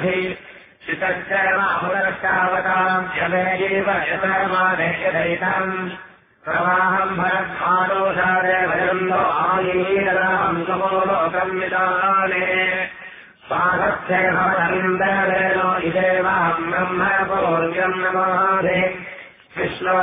दधि शितश्चैवाहुरश्चावताम् यमेव यतमानेयदैतम् प्रवाहम् भरद्वादोषादे भजन्तो आयीरदाम् समो लोकम् विदाने स्वागत्ये भवतमिन्द्रेणो इदेवाम् ब्रह्म पूर्व्यम् नमाधि विष्णो